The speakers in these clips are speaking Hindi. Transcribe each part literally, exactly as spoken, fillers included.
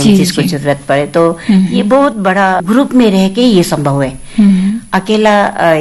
कहीं चीज को जरूरत पड़े तो ये बहुत बड़ा ग्रुप में रह के ये संभव है। अकेला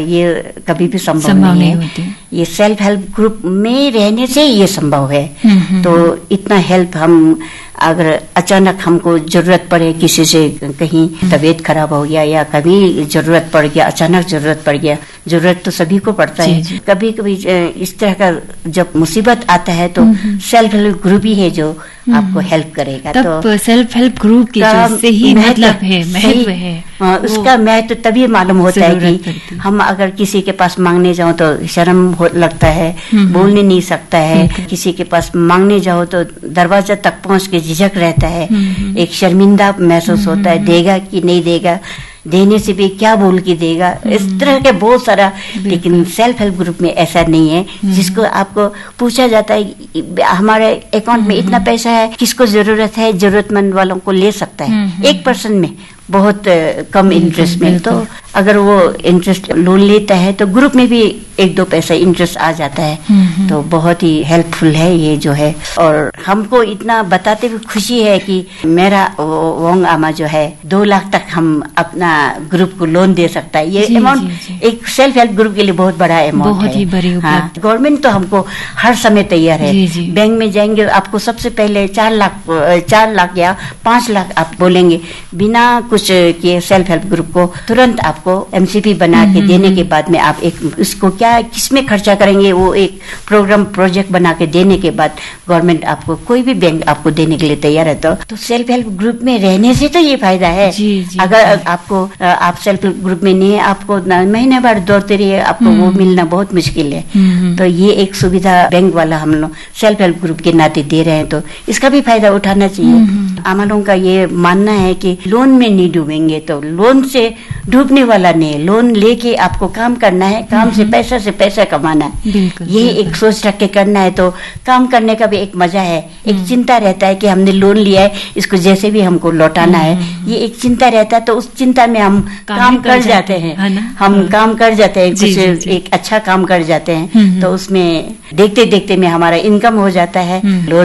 ये कभी भी संभव, संभव नहीं, नहीं है। ये सेल्फ हेल्प ग्रुप में रहने से ये संभव है। तो इतना हेल्प हम अगर अचानक हमको जरूरत पड़े, किसी से कहीं तबीयत खराब हो गया या कभी जरूरत पड़ गया, अचानक जरूरत पड़ गया, जरूरत तो सभी को पड़ता है। कभी कभी इस तरह का जब मुसीबत आता है तो सेल्फ हेल्प ग्रुप ही है जो आपको हेल्प करेगा। तब तो सेल्फ हेल्प ग्रुप की से ही मतलब है, महत्व है, उसका महत्व तभी मालूम होता है कि हम अगर किसी के पास मांगने जाओ तो शर्म लगता है, बोलने नहीं सकता है, किसी के पास मांगने जाओ तो दरवाजा तक पहुंच के झिझक रहता है, एक शर्मिंदा महसूस होता है, देगा कि नहीं देगा, देने से भी क्या बोल के देगा, इस तरह के बहुत सारा। लेकिन सेल्फ हेल्प ग्रुप में ऐसा नहीं है, जिसको आपको पूछा जाता है हमारे अकाउंट में इतना पैसा है, किसको जरूरत है, जरूरतमंद वालों को ले सकता है एक पर्सन में बहुत कम इंटरेस्ट में। तो अगर वो इंटरेस्ट लोन लेता है तो ग्रुप में भी एक दो पैसा इंटरेस्ट आ जाता है। तो बहुत ही हेल्पफुल है ये जो है। और हमको इतना बताते हुए खुशी है कि मेरा वोंग आमा जो है दो लाख तक हम अपना ग्रुप को लोन दे सकता है। ये अमाउंट एक सेल्फ हेल्प ग्रुप के लिए बहुत बड़ा अमाउंट बहुत है। ही बड़ी हाँ, गवर्नमेंट तो हमको हर समय तैयार है। बैंक में जाएंगे आपको सबसे पहले चार लाख चार लाख या पांच लाख आप बोलेंगे, बिना कुछ किए सेल्फ हेल्प ग्रुप को तुरंत आपको एमसीपी बना के देने के बाद में आप एक उसको क्या किसमें खर्चा करेंगे वो एक प्रोग्राम प्रोजेक्ट बना के देने के बाद गवर्नमेंट आपको कोई भी बैंक आपको देने के लिए तैयार है। तो, तो सेल्फ हेल्प ग्रुप में रहने से तो ये फायदा है। जी, जी, अगर जी. आपको आप सेल्फ हेल्प ग्रुप में नहीं है, आपको महीने भर दौड़ते रहिए, आपको वो मिलना बहुत मुश्किल है। तो ये एक सुविधा बैंक वाला हम लोग सेल्फ हेल्प ग्रुप के नाते दे रहे हैं, तो इसका भी फायदा उठाना चाहिए। आमालों का ये मानना है कि लोन में नहीं डूबेंगे, तो लोन से डूबने वाला नहीं, लोन लेके आपको काम करना है, काम से पैसा से पैसा कमाना है, ये एक सोच रख के करना है। तो काम करने का भी एक मजा है, एक चिंता रहता है कि हमने लोन लिया है, इसको जैसे भी हमको लौटाना है, ये एक चिंता रहता है। तो उस चिंता में हम काम कर जाते हैं, हम काम कर जाते हैं, कुछ एक अच्छा काम कर जाते हैं। तो उसमें देखते देखते में हमारा इनकम हो जाता है,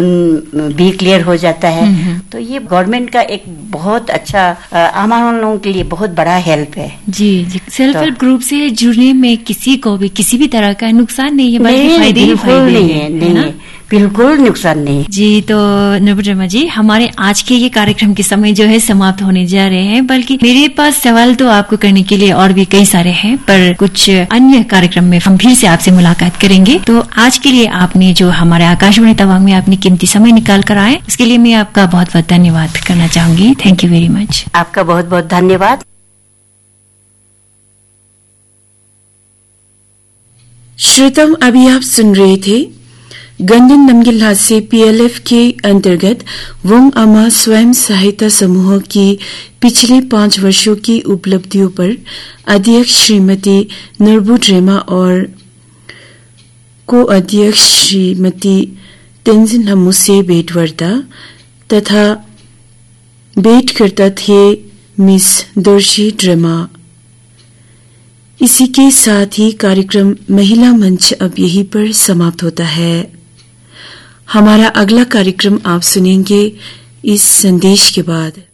लोन भी क्लियर हो जाता है। तो ये गवर्नमेंट का एक बहुत अच्छा आम लोगों के लिए बहुत बड़ा हेल्प है। जी जी, सेल्फ हेल्प ग्रुप से जुड़ने में किसी को भी किसी भी तरह का नुकसान नहीं है, बल्कि फायदे ही फायदे नहीं है, नहीं है, बिल्कुल नुकसान नहीं। जी, तो नूरबुल जी, हमारे आज के ये कार्यक्रम के समय जो है समाप्त होने जा रहे हैं, बल्कि मेरे पास सवाल तो आपको करने के लिए और भी कई सारे हैं, पर कुछ अन्य कार्यक्रम में हम फिर से आपसे मुलाकात करेंगे। तो आज के लिए आपने जो हमारे आकाशवाणी तवांग में आपने कीमती समय निकाल कर आए, उसके लिए मैं आपका बहुत बहुत धन्यवाद करना चाहूंगी। Thank you very much. आपका बहुत बहुत धन्यवाद। श्रोताओं, अभी आप सुन रहे थे गंदन नमगिल्हा से पीएलएफ के अंतर्गत वोंग आमा स्वयं सहायता समूह की पिछले पांच वर्षों की उपलब्धियों पर अध्यक्ष श्रीमती नूरबुल रेमा और को अध्यक्ष श्रीमती तेंजिन हमू से भेंटवार्ता तथा भेंटकर्ता थे मिस दोर्शी ड्रेमा। इसी के साथ ही कार्यक्रम महिला मंच अब यहीं पर समाप्त होता है। हमारा अगला कार्यक्रम आप सुनेंगे इस संदेश के बाद।